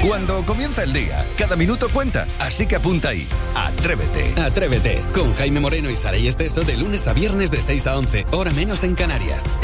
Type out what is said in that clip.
Cuando comienza el día, cada minuto cuenta, así que apunta ahí. Atrévete. Atrévete, con Jaime Moreno y Saray Esteso de lunes a viernes de 6 a 11, hora menos en Canarias.